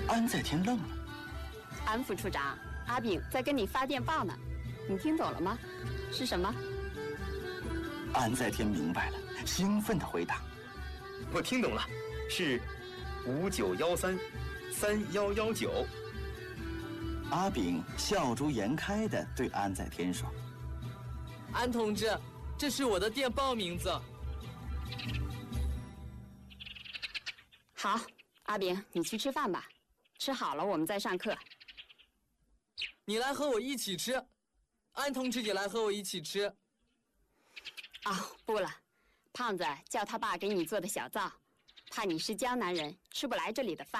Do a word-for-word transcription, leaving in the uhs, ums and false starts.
安在天愣了。 安副处长，阿炳在跟你发电报呢，你听懂了吗？是什么？ 安在天明白了，兴奋地回答：“ 我听懂了，是五九幺三三幺幺九。” 阿炳笑逐颜开地对安在天说：“ 安同志，这是我的电报名字。” 好，阿炳，你去吃饭吧，吃好了我们再上课。 你来和我一起吃，安同志也来和我一起吃。 哦，不了，胖子叫他爸给你做的小灶，怕你是江南人，吃不来这里的饭。